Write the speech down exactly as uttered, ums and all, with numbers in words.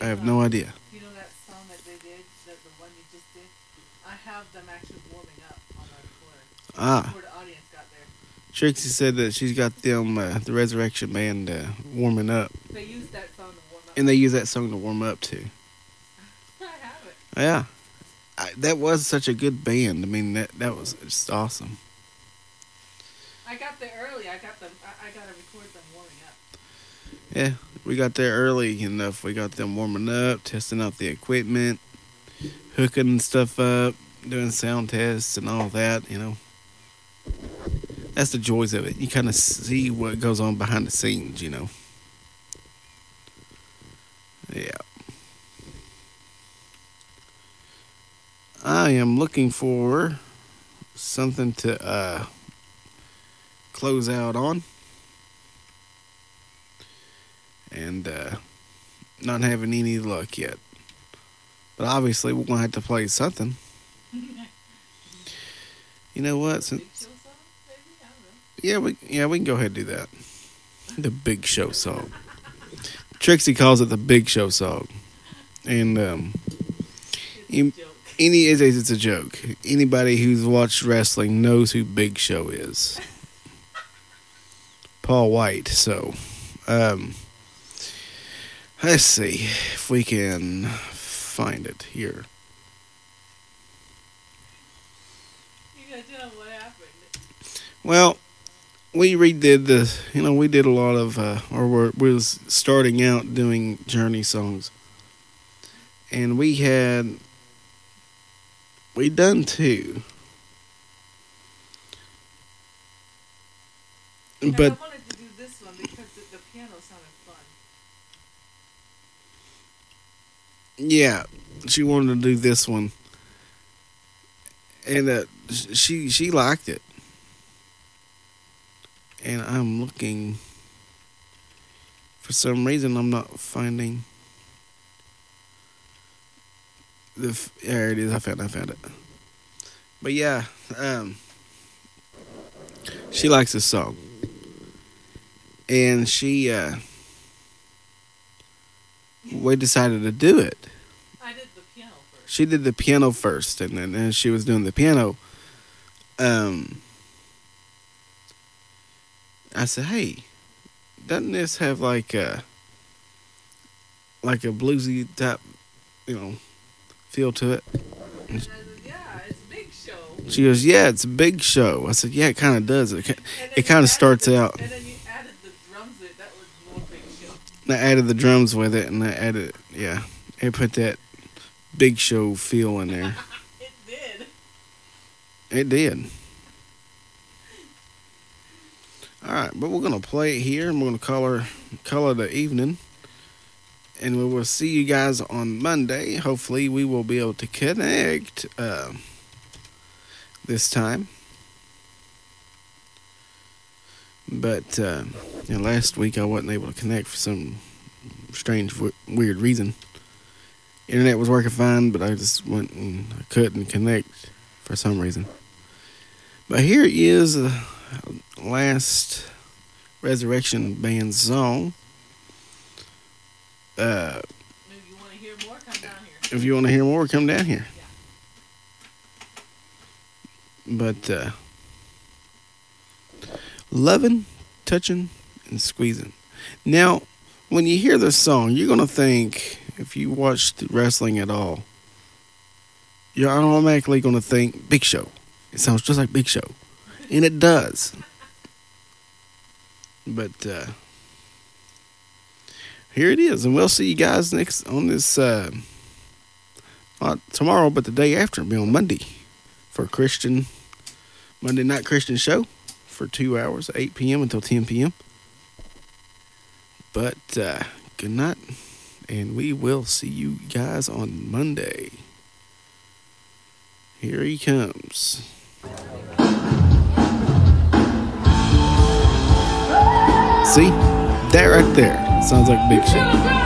I have no idea. You know that song that they did, that the one you just did? I have them actually warming up on my recorder Ah. before the audience got there. Trixie said that she's got them, uh, the Resurrection Band, uh, warming up. They use that song to warm up. And they use that song to warm up to. I have it. Yeah. I, that was such a good band. I mean, that, that was just awesome. I got there early. I got them. I, I got to record them warming up. Yeah, we got there early enough. We got them warming up, testing out the equipment, hooking stuff up, doing sound tests and all that, you know. That's the joys of it. You kind of see what goes on behind the scenes, you know. Yeah. I am looking for something to uh, close out on. And uh, not having any luck yet. But obviously we're going to have to play something. You know what? Since, yeah, we yeah we can go ahead and do that. The Big Show song. Trixie calls it the Big Show song. And um, any it's, it's a joke. Anybody who's watched wrestling knows who Big Show is. Paul White. So, um, let's see if we can find it here. You gotta tell them what happened. Well, we redid the, you know, we did a lot of, uh, or we're, we was starting out doing Journey songs. And we had, we done two. And but I wanted to do this one because the, the piano sounded fun. Yeah, she wanted to do this one. And uh, she she liked it. And I'm looking, for some reason I'm not finding the, there it is, I found, I found it. But yeah, um, she likes this song. And she, uh, we decided to do it. I did the piano first. She did the piano first, and then as she was doing the piano, um, I said, "Hey, doesn't this have like a like a bluesy type, you know, feel to it?" And I said, yeah, it's Big Show. She goes, "Yeah, it's a Big Show." I said, "Yeah, it kind of does. It it kind of starts the, out." And then you added the drums with it. That was more Big Show. I added the drums with it, and I added, yeah, it put that Big Show feel in there. It did. It did. All right, but we're gonna play it here, and we're gonna call her, call it the evening, and we will see you guys on Monday. Hopefully, we will be able to connect uh, this time. But uh, you know, last week I wasn't able to connect for some strange, w- weird reason. Internet was working fine, but I just went and I couldn't connect for some reason. But here is the last Resurrection Band song. Uh, If you want to hear more, come down here. if you want to hear more, come down here. Yeah. But uh, loving, touching, and squeezing. Now, when you hear this song, you're going to think, if you watched wrestling at all, you're automatically going to think Big Show. It sounds just like Big Show. And it does. But uh, here it is. And we'll see you guys next on this, uh, not tomorrow, but the day after. It'll be on Monday for Christian, Monday Night Christian Show for two hours, eight p.m. until ten p.m. But uh, good night. And we will see you guys on Monday. Here he comes. See? That right there sounds like Big Show.